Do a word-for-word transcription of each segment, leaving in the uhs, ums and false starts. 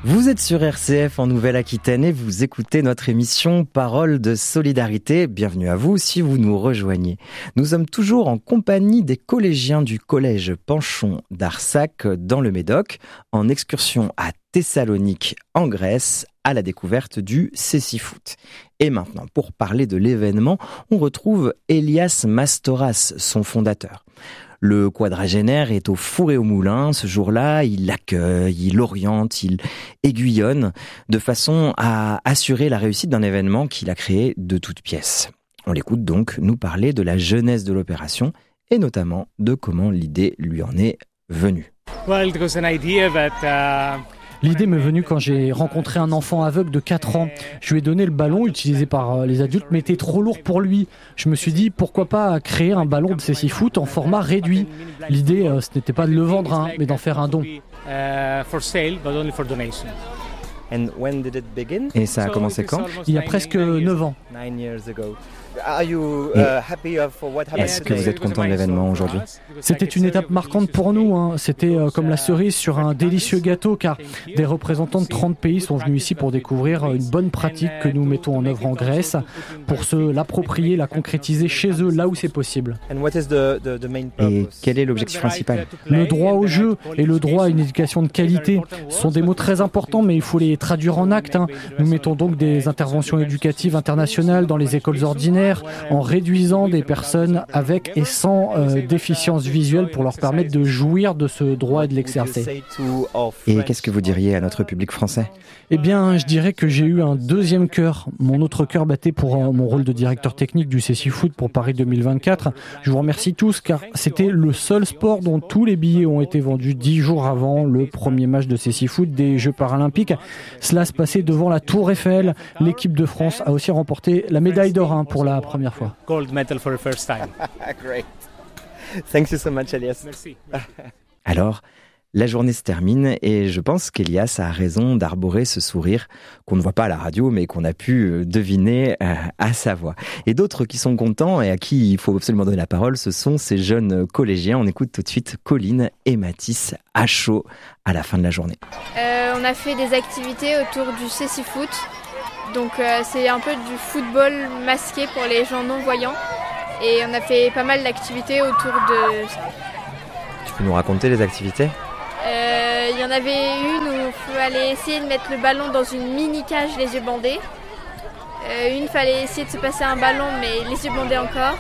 Vous êtes sur R C F en Nouvelle-Aquitaine et vous écoutez notre émission Parole de solidarité. Bienvenue à vous si vous nous rejoignez. Nous sommes toujours en compagnie des collégiens du collège Panchon d'Arsac dans le Médoc, en excursion à Thessalonique en Grèce, à la découverte du Cécifoot. Et maintenant, pour parler de l'événement, on retrouve Elias Mastoras, son fondateur. Le quadragénaire est au four et au moulin. Ce jour-là, il accueille, il oriente, il aiguillonne de façon à assurer la réussite d'un événement qu'il a créé de toutes pièces. On l'écoute donc nous parler de la genèse de l'opération et notamment de comment l'idée lui en est venue. Well, it was an idea that, uh... L'idée m'est venue quand j'ai rencontré un enfant aveugle de quatre ans. Je lui ai donné le ballon utilisé par les adultes, mais était trop lourd pour lui. Je me suis dit, pourquoi pas créer un ballon de Cécifoot en format réduit. L'idée, euh, ce n'était pas de le vendre, hein, mais d'en faire un don. Et ça a commencé quand ? Il y a presque neuf ans. Est-ce que vous êtes content de l'événement aujourd'hui ? C'était une étape marquante pour nous. Hein. C'était euh, comme la cerise sur un délicieux gâteau, car des représentants de trente pays sont venus ici pour découvrir une bonne pratique que nous mettons en œuvre en Grèce, pour se l'approprier, la concrétiser chez eux, là où c'est possible. Et quel est l'objectif principal ? Le droit au jeu et le droit à une éducation de qualité sont des mots très importants, mais il faut les traduire en actes. Hein. Nous mettons donc des interventions éducatives internationales dans les écoles ordinaires, en réduisant des personnes avec et sans euh, déficience visuelle pour leur permettre de jouir de ce droit et de l'exercer. Et qu'est-ce que vous diriez à notre public français ? Eh bien, je dirais que j'ai eu un deuxième cœur. Mon autre cœur battait pour euh, mon rôle de directeur technique du Cécifoot pour Paris deux mille vingt-quatre. Je vous remercie tous car c'était le seul sport dont tous les billets ont été vendus dix jours avant le premier match de Cécifoot des Jeux paralympiques. Cela se passait devant la Tour Eiffel. L'équipe de France a aussi remporté la médaille d'or hein, pour la première fois. Gold medal for the first time. Great. Thank you so much, Elias. Merci. Alors, la journée se termine et je pense qu'Elias a raison d'arborer ce sourire qu'on ne voit pas à la radio mais qu'on a pu deviner à sa voix. Et d'autres qui sont contents et à qui il faut absolument donner la parole, ce sont ces jeunes collégiens. On écoute tout de suite Colline et Mathis à chaud à la fin de la journée. Euh, on a fait des activités autour du Cécifoot. Donc euh, c'est un peu du football masqué pour les gens non-voyants. Et on a fait pas mal d'activités autour de... Tu peux nous raconter les activités ? Euh, il y en avait une où il fallait essayer de mettre le ballon dans une mini-cage les yeux bandés. Euh, une, il fallait essayer de se passer un ballon mais les yeux bandés encore.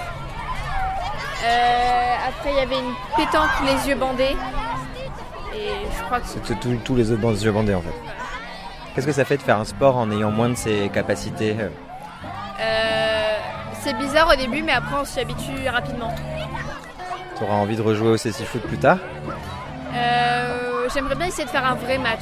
Euh, après, il y avait une pétanque les yeux bandés. Et je crois que... C'était tous les autres yeux bandés en fait. Qu'est-ce que ça fait de faire un sport en ayant moins de ses capacités ? euh, C'est bizarre au début, mais après on s'y habitue rapidement. Tu auras envie de rejouer au Cécifoot plus tard ? euh, J'aimerais bien essayer de faire un vrai match.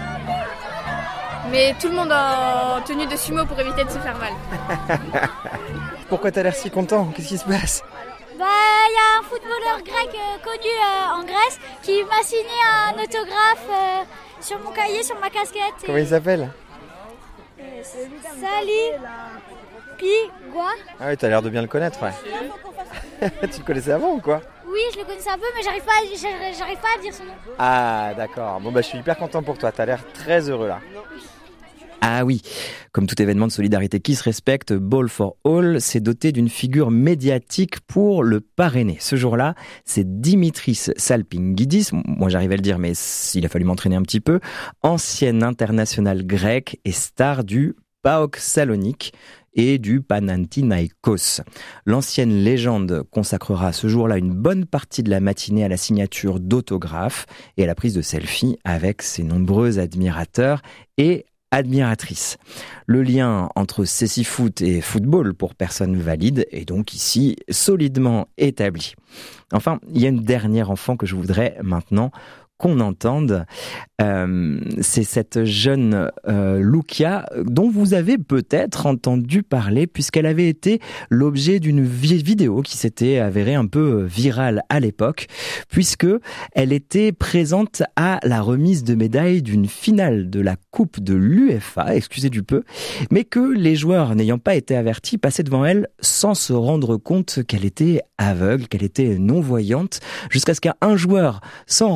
Mais tout le monde en tenue de sumo pour éviter de se faire mal. Pourquoi t'as l'air si content ? Qu'est-ce qui se passe ? Bah, il y a un footballeur grec euh, connu euh, en Grèce qui m'a signé un autographe euh, sur mon cahier, sur ma casquette. Comment il s'appelle ? euh, Sali Pigua. Ah oui, t'as l'air de bien le connaître, ouais. Tu le connaissais avant ou quoi ? Oui, je le connaissais un peu, mais j'arrive pas, à, j'arrive pas à dire son nom. Ah, d'accord. Bon, bah, je suis hyper content pour toi. T'as l'air très heureux là. Ah oui, comme tout événement de solidarité qui se respecte, Ball for All s'est doté d'une figure médiatique pour le parrainer. Ce jour-là, c'est Dimitris Salpingidis, moi j'arrive à le dire mais il a fallu m'entraîner un petit peu, ancienne internationale grecque et star du PAOK Salonique et du Panathinaikos. L'ancienne légende consacrera ce jour-là une bonne partie de la matinée à la signature d'autographes et à la prise de selfies avec ses nombreux admirateurs et admiratrice. Le lien entre Cécifoot et football pour personnes valides est donc ici solidement établi. Enfin, il y a une dernière enfant que je voudrais maintenant qu'on entende. Euh, c'est cette jeune euh, Lucia dont vous avez peut-être entendu parler puisqu'elle avait été l'objet d'une vidéo qui s'était avérée un peu virale à l'époque puisque elle était présente à la remise de médailles d'une finale de la Coupe de l'U F A, excusez du peu, mais que les joueurs n'ayant pas été avertis passaient devant elle sans se rendre compte qu'elle était aveugle, qu'elle était non-voyante, jusqu'à ce qu'un joueur s'en rende compte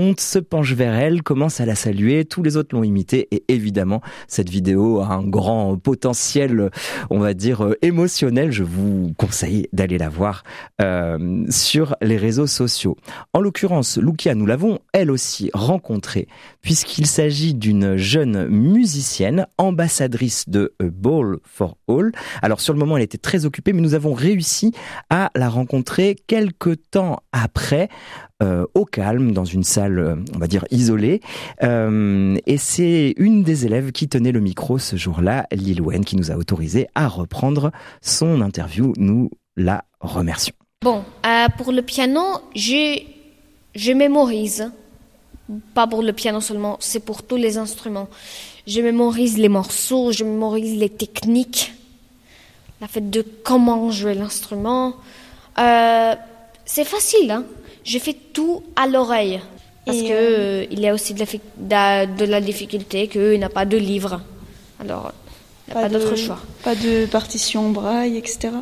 monte, se penche vers elle, commence à la saluer. Tous les autres l'ont imité et évidemment, cette vidéo a un grand potentiel, on va dire, émotionnel. Je vous conseille d'aller la voir euh, sur les réseaux sociaux. En l'occurrence, Lukia, nous l'avons elle aussi rencontrée puisqu'il s'agit d'une jeune musicienne, ambassadrice de A Ball for All. Alors sur le moment, elle était très occupée, mais nous avons réussi à la rencontrer quelques temps après, euh, au calme, dans une salle, on va dire, isolée. Euh, et c'est une des élèves qui tenait le micro ce jour-là, Lil Wen, qui nous a autorisé à reprendre son interview. Nous la remercions. Bon, euh, pour le piano, je, je mémorise. Pas pour le piano seulement, c'est pour tous les instruments. Je mémorise les morceaux, je mémorise les techniques, la fait de comment jouer l'instrument. Euh, c'est facile, hein. Je fais tout à l'oreille. Parce qu'il euh... euh, y a aussi de la, de, de la difficulté qu'il n'a pas de livre. Alors, il n'y a pas, pas d'autre choix. Pas de partition braille, et cetera.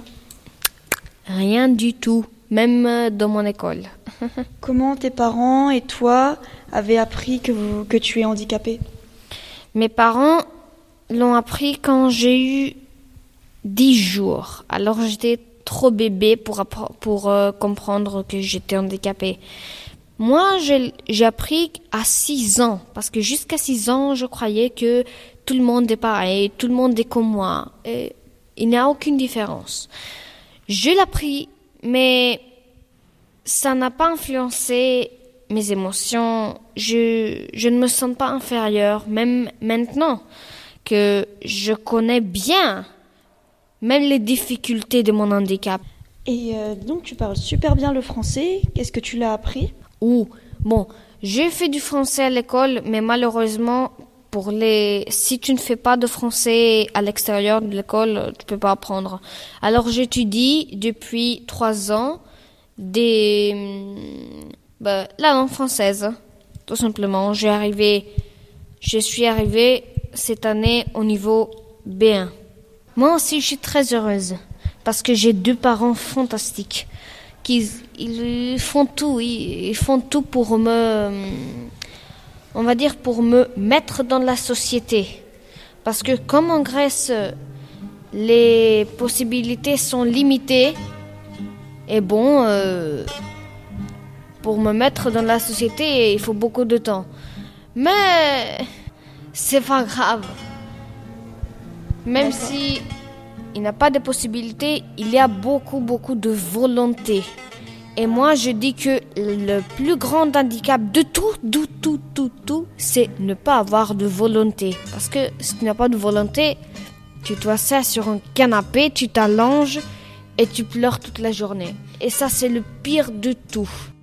Rien du tout, même dans mon école. Comment tes parents et toi avez appris que, vous, que tu es handicapée ? Mes parents l'ont appris quand j'ai eu dix jours. Alors j'étais trop bébé pour, pour euh, comprendre que j'étais handicapée. Moi, j'ai, j'ai appris à six ans, parce que jusqu'à six ans, je croyais que tout le monde est pareil, tout le monde est comme moi. Et il n'y a aucune différence. Je l'ai appris, mais ça n'a pas influencé mes émotions. Je, je ne me sens pas inférieure, même maintenant que je connais bien même les difficultés de mon handicap. Et euh, donc tu parles super bien le français. Est-ce que tu l'as appris ? Ouh, bon, j'ai fait du français à l'école, mais malheureusement, pour les, si tu ne fais pas de français à l'extérieur de l'école, tu peux pas apprendre. Alors j'étudie depuis trois ans des, bah, la langue française, tout simplement. J'ai arrivé, je suis arrivée cette année au niveau B un. Moi aussi, je suis très heureuse parce que j'ai deux parents fantastiques qui ils font tout, ils font tout pour me, on va dire, pour me mettre dans la société. Parce que comme en Grèce, les possibilités sont limitées, et bon, euh, pour me mettre dans la société, il faut beaucoup de temps. Mais c'est pas grave. Même si il n'y a pas de possibilité, il y a beaucoup, beaucoup de volonté. Et moi, je dis que le plus grand handicap de tout, tout, tout, tout, tout, c'est ne pas avoir de volonté. Parce que si tu n'as pas de volonté, tu dois t'asseoir sur un canapé, tu t'allonges et tu pleures toute la journée. Et ça, c'est le pire de tout.